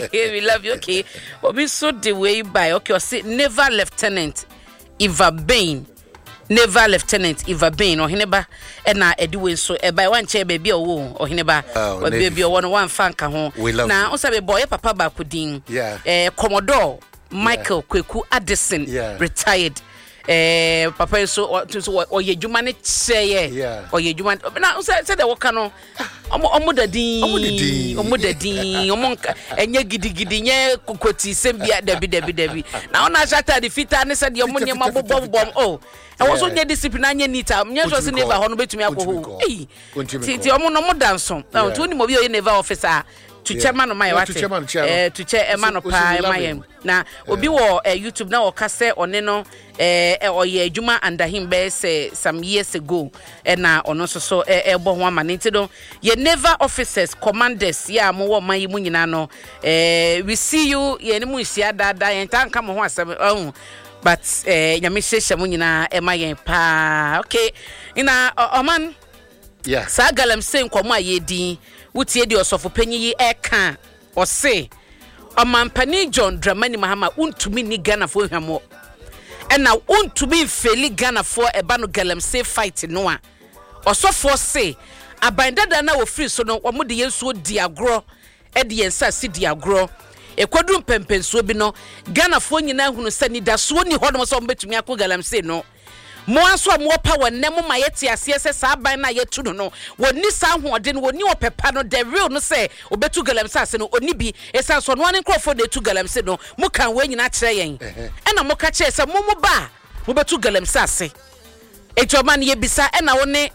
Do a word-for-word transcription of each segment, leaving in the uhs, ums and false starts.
We love you. Okay. Obi so the way by. Okay, I say never Lieutenant Eva Bain. Never Lieutenant Eva Bain or Hineba and na Edwin so by one chair baby or or Hineba or baby or one one fan can now also a boy papa bakudin yeah eh Commodore Michael yeah. Kweku Addison yeah. retired eh papa so so or ye juma ne che yeah or ye juma na say say the work no omo omo dadin omo dadin omo enye gidigidi nye kokoti sembia dabi dabi dabi na ona shata the fita ne say the omo ne mabobom bom oh I was on your discipline and you need time. Yes, was never on to me. Hey, Titi, I'm no more dance. Now, to him, you never officer to chairman of my wife to chair a man of pie. My now, Obi war a YouTube now or cassette or Neno or ye Juma under him best some years ago. And now, on also so a born woman into them. Ye never officers, commanders, ya more my munino. We see you, ye musia that and time come on own. But eh nyamishe shamu nyina emayen pa okay ina oman yeah sa galam se nkomo ayedi wutie di osofo panyi yi eka ose omampani John Dramani Mahama untumi ni Ghana fo hwamo ena untumi feli Ghana fo eba no galam se fight no a osofo se abandada na wo free so no omo de yensuo di agro e de yensa si di agro ekwadum pempensuo bi no Ghana fo nyina hunu sani da so ni hodom so mbetumi akọ galamse no mo anso mo pa wonne mo mayete ase se sa ban na yetu no no woni sa hoode no woni opepa no the real no say obetu galamse ase no oni bi esa so no ane krofo de tu galamse no mo kan we nyina kire yen e na mo ka kire se mo mo ba mo betu galamse ase ejoma ne yebisa e na woni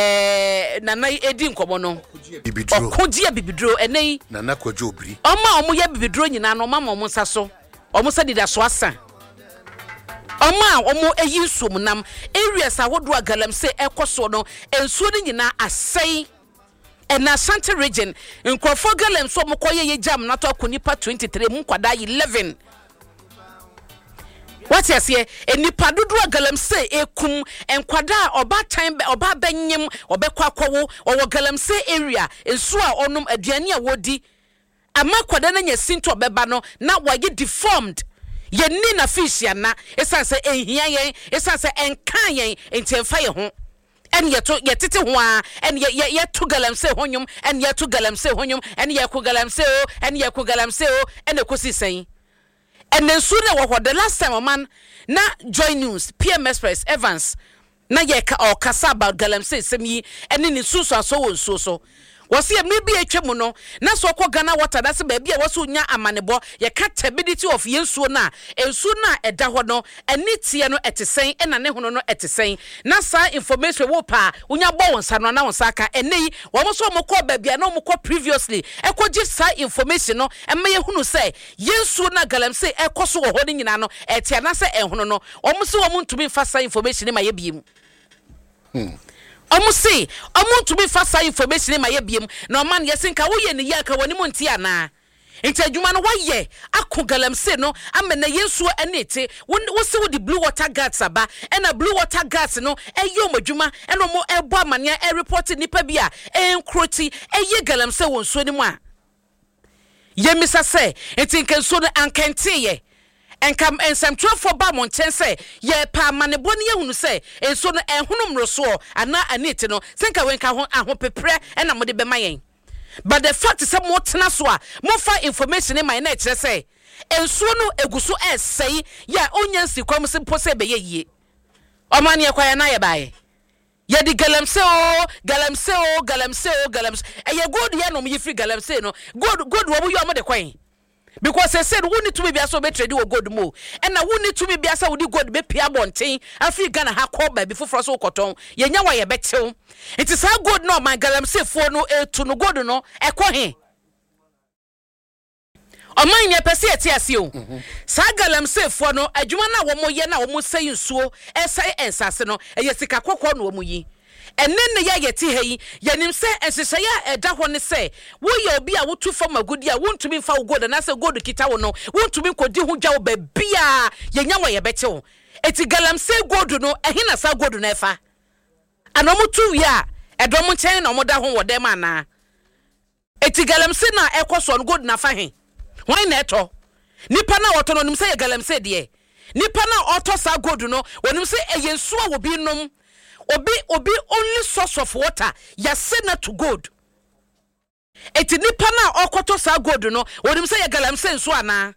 eh nana edi nkomo no bibidro okodia bibidro enei nana kwajo obiri oma omo ye bibidro nyina no mama omo nsa so omo sa dida so asa oma omo eyi nsuom nam areas awodo agalamse ekoso no ensuo ni nyina asai ena Ashanti region nkrofo galamse omo koye ye jam na to akonipa twenty-three mu kwada eleven. What yes here enipa dodo galamse ekum enkwada oba time oba benyem obekwa kwawo owo galamse area ensu a onum aduane a wodi ama kwada na nyasinto obeba no na waye deformed ye ni na fish ya na esanse ehia yen esanse enkan yen entemfa ye ho en ye to ye tete ho a en ye ye to galamse honyum en ye to galamse honyum en ye ko galamse o en ye ko galamse o en ekosi sen. And then soon the last time man na Joy News P M Express Evans na ye ka or kasa about galamse semi and in so so so so so was here maybe a twemu no na so kwa Ghana water that's baby a waso nya amanebo ye capability of yensuo na ensuo na eda ho no eni tie no etesen e na ne hono no etesen na sa information wo pa unya bo wonsa no na wonsa ka enei wo mo so mo kwa baby na mo kwa previously e kwa gi sa information no e me ye hunu say yensuo na galamse e koso wo ho ni nyina no etia na se e hono no wo mo se wo mo ntumi fa sa information ma ye biem hmm omo say omo to be fast information in my yebiem na man yesinka wo ye ne ye aka woni monti ana enti adwuma no waye akọ galamse no amena yensuo enete wo se wo the blue water guards aba and a blue water guards no eyo madwuma eno mo ebo amane e report nipa bia enkroti eye galamse wonsuo ni mu a yemisa se enti nkenso no ankente ye enkam ensam twofo ba monten se ye pa manebo ne yehunu se enso no ehunum roso ana anite no senka wenka ho ahopepre ena mode be mayen but the fact is mo tena so a mo fa information in my na kire se enso no eguso esei ya onyansi kwam se pose be ye omani ekwaya na ye bae ye di galamse o galamse o galamse o galamse e ye god ye no mo ye free galamse no god god wo yo mo de kwan. Because I said, we need to be so better do a good move. And I wouldn't to be so would good be Pia Bonting. I feel gonna have called by before for so cotton. You know why you bet so. It is how good no, my galamse for no air to no good no, a quahin. O mine ya pesi eti you. Sagalamse for no, a jumana wo mo ye na wo mo say so, esai ensase no, e yesika kwakwa no mo yi. And then the yeti hey, yanim say, and say, ya, a dahone say, will you be a wood to form a good year, won't to be found good, and I say, go to Kitano, won't to be called Dihuja, Bebia, Yanyawa, ya beto. It's a galam say, go to no, a hina sa go to nefa. And no more two ya, a domontain or more down what them ana. It's a galam say, na equals on good na fahin. why neto nipa na oto no nim say galamsey de nipa na oto sa gold no wonim say eyensu a wo bi nom obi obi only source of water ya say na to gold eti nipa na okoto sa gold no wonim say galamsey nso ana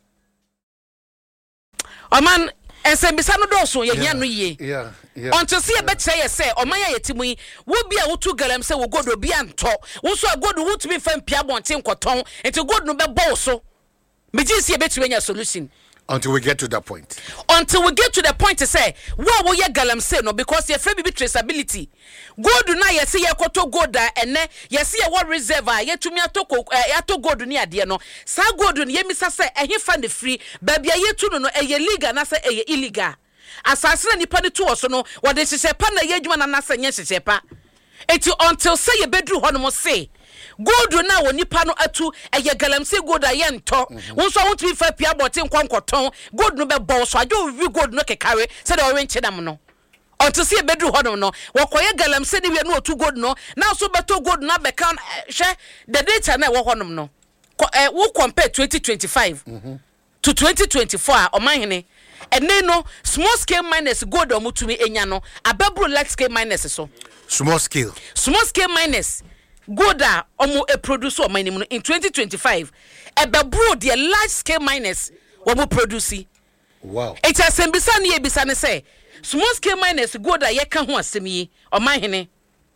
oman ensembisa no do so ye nya no ye yeah yeah until see be tell you say oman ya yetimu yi wo bia wo tu galamsey wo gold obi anto wo so gold wo tumi fa mpia bonten koton enti gold no be bow so meji see be tumi nya solution until we get to that point. Until we get to the point to say, what will ye galamsey no? Because ye free be traceability. Gold na ye see ye koto gold and ne ye see ye what reserve ye to me atoko ye to gold ni ade no. Sa gold ni ye misa say e he fan the free baby ye to no no e ye legal na say e ye illegal. Asase na nipa ni to so no wo de hyehyɛ na ye adwuma na na say nye hyehyɛ pa. Eti until say ye bedru ho no mo say gold na wo nipa no atu eye galamsey gold aye nto won so won tumi fa pia boten kwankoton gold no be bow so ajo wi gold no kekare se de orenche dam no onto se bedru ho no wo koye galamsey de wi no otu gold no na so beto gold na be kan hwe the data na wo honom no wo compare twenty twenty-five mm-hmm. to twenty twenty-four o manhene ene no small scale miners gold o mutumi enya no ababro large scale miners so small scale small scale miners Goda omo a producer of mining in twenty twenty-five. A babro the large scale miners omo produce. Wow. It's a sembisani ye bisane say. Small scale miners goda ye kan ho asem yi o mahene.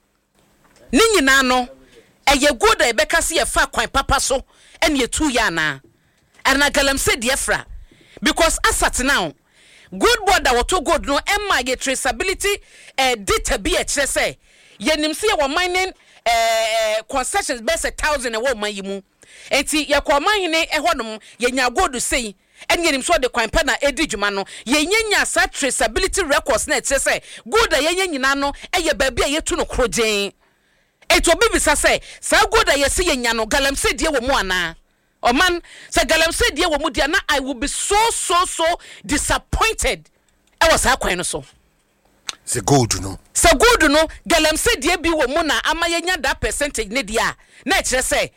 Ni nyina no e ye goda e beka se ye fa kwan papa so ene ye tu ya na. Ana galamsey de fra because asat now good board that wato gold no emma get traceability eh data be a kire say ye nim se ye wo mining eh concessions best a thousand e wo man yi mu enti ye ko man hene e honom ye nya gold sei ene nim so de kwan pa na edi dwuma no ye nyanya sa traceability records na tse say gold ye nya nyina no e ye ba bia ye tu no krogen eti obi bisa say sa gold ye se ye nya no galamsey de wo mu ana o man sa galamsey de wo mu dia na I will be so so so disappointed e was ha kwan no so se gold no se gold no galamsey de bi wo mu na ama ye nya that percentage ne dia na e kire say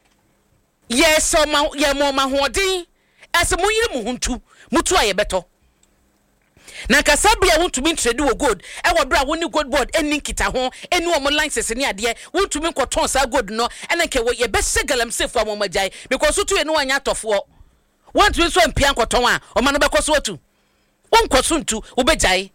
yes so ma ye mo ma hoden ase mo yiri mu huntu mutu aye beto na kasabia wontumi ntrade wo gold e wo bra woni gold board eni kita ho eni wo mo license ne ade wontumi nkoton sa gold no ene ke wo ye be se galamsey fo mo magai because utu eni wanya atofo wontumi so mpia nkoton a o ma no be koso otu wonkoso ntu wo begai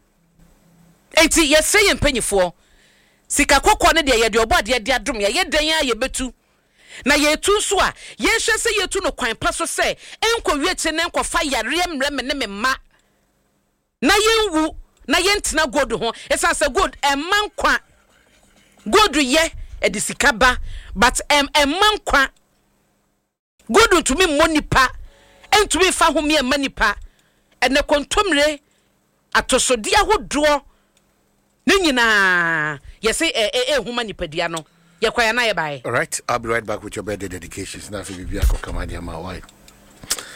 enti ye say empanyifo sika kokko ne de ye de obo de de adom ye ye dan a ye betu na ye tu so a ye hwe se ye tu no kwan pa so se enko wieche ne enko fa yare mrem ne me ma na ye nwu na ye ntena gold ho esa se gold emman kwa gold ye e de sika ba but em emman kwa gold ntumi monipa entumi fa ho me emanipa ene kontomre atosodi ahodo ne nyina ye say e e huma nipadia no ye kwaya na ye bae. All right, I'll be right back with your birthday dedications. Now, if you be a comedian, my wife.